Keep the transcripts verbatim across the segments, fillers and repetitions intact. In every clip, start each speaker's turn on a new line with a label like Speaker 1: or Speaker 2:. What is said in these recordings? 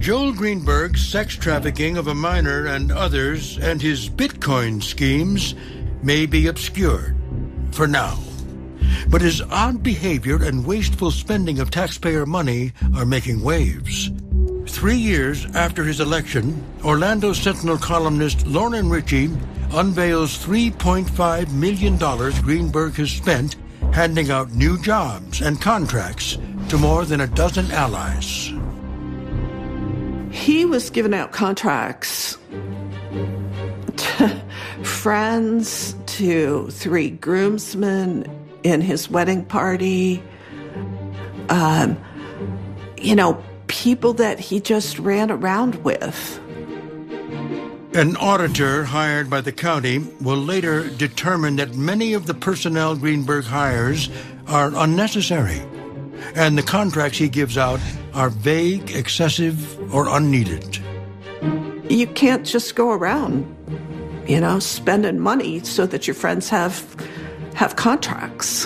Speaker 1: Joel Greenberg's sex trafficking of a minor and others and his Bitcoin schemes may be obscured, for now. But his odd behavior and wasteful spending of taxpayer money are making waves. Three years after his election, Orlando Sentinel columnist Lauren Ritchie unveils three point five million dollars Greenberg has spent handing out new jobs and contracts to more than a dozen allies.
Speaker 2: He was giving out contracts to friends, to three groomsmen in his wedding party, um, you know, people that he just ran around with.
Speaker 1: An auditor hired by the county will later determine that many of the personnel Greenberg hires are unnecessary, and the contracts he gives out are vague, excessive, or unneeded.
Speaker 2: You can't just go around, you know, spending money so that your friends have have contracts.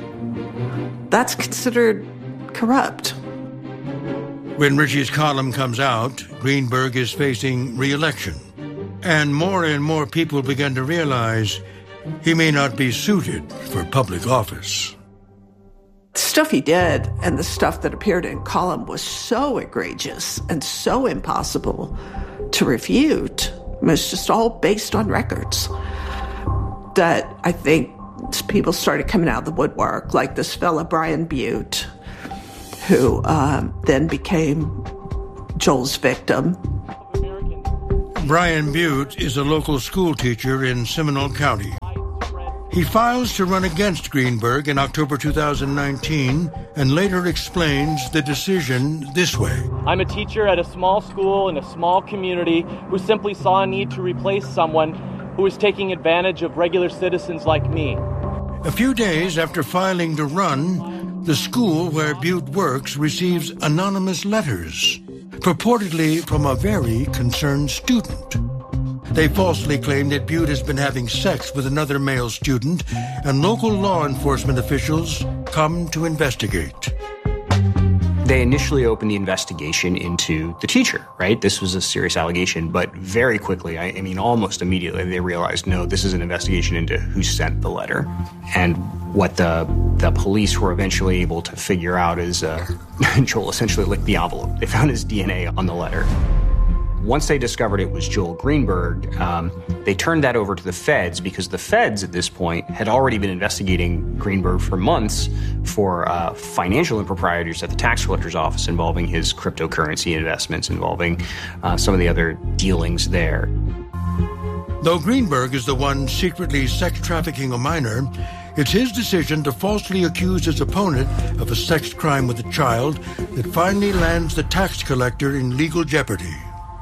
Speaker 2: That's considered corrupt.
Speaker 1: When Ritchie's column comes out, Greenberg is facing re-election. And more and more people begin to realize he may not be suited for public office.
Speaker 2: The stuff he did and the stuff that appeared in column was so egregious and so impossible to refute. It was just all based on records that I think people started coming out of the woodwork, like this fella, Brian Butte, who um, then became Joel's victim.
Speaker 1: Brian Butte is a local school teacher in Seminole County. He files to run against Greenberg in October two thousand nineteen and later explains the decision this way.
Speaker 3: I'm a teacher at a small school in a small community who simply saw a need to replace someone who was taking advantage of regular citizens like me.
Speaker 1: A few days after filing to run, the school where Butte works receives anonymous letters, purportedly from a very concerned student. They falsely claim that Butte has been having sex with another male student, and local law enforcement officials come to investigate.
Speaker 4: They initially opened the investigation into the teacher, right? This was a serious allegation, but very quickly, I, I mean, almost immediately, they realized, no, this is an investigation into who sent the letter. And what the the police were eventually able to figure out is uh, Joel essentially licked the envelope. They found his D N A on the letter. Once they discovered it was Joel Greenberg, um, they turned that over to the feds because the feds at this point had already been investigating Greenberg for months for uh, financial improprieties at the tax collector's office involving his cryptocurrency investments, involving uh, some of the other dealings there.
Speaker 1: Though Greenberg is the one secretly sex trafficking a minor, it's his decision to falsely accuse his opponent of a sex crime with a child that finally lands the tax collector in legal jeopardy.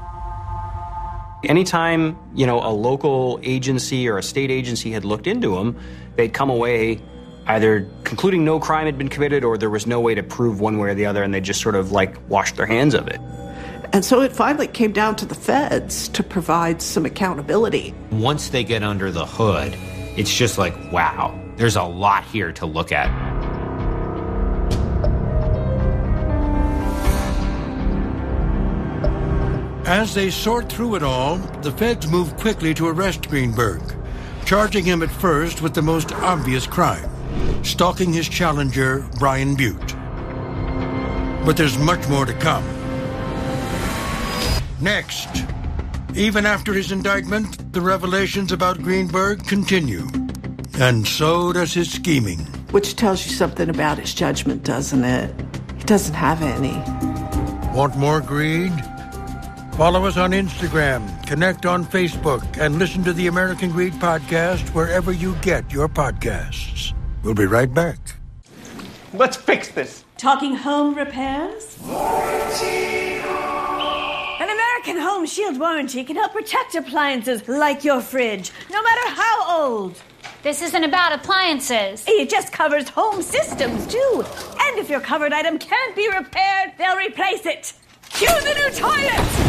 Speaker 4: Anytime, you know, a local agency or a state agency had looked into him, they'd come away either concluding no crime had been committed or there was no way to prove one way or the other, and they just sort of, like, washed their hands of it.
Speaker 2: And so it finally came down to the feds to provide some accountability.
Speaker 5: Once they get under the hood, it's just like, wow, there's a lot here to look at.
Speaker 1: As they sort through it all, the feds move quickly to arrest Greenberg, charging him at first with the most obvious crime, stalking his challenger, Brian Butte. But there's much more to come. Next, even after his indictment, the revelations about Greenberg continue. And so does his scheming.
Speaker 2: Which tells you something about his judgment, doesn't it? He doesn't have any.
Speaker 1: Want more greed? Follow us on Instagram, connect on Facebook, and listen to the American Greed Podcast wherever you get your podcasts. We'll be right back.
Speaker 3: Let's fix this.
Speaker 6: Talking home repairs? Warranty. An American Home Shield warranty can help protect appliances like your fridge, no matter how old.
Speaker 7: This isn't about appliances.
Speaker 6: It just covers home systems, too. And if your covered item can't be repaired, they'll replace it. Cue the new toilet!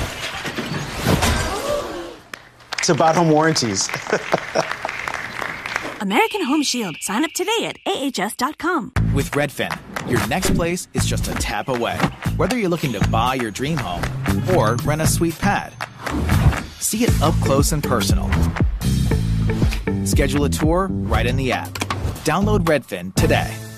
Speaker 8: It's about home warranties.
Speaker 6: American Home Shield. Sign up today at A H S dot com.
Speaker 9: With Redfin, your next place is just a tap away. Whether you're looking to buy your dream home or rent a sweet pad, see it up close and personal. Schedule a tour right in the app. Download Redfin today.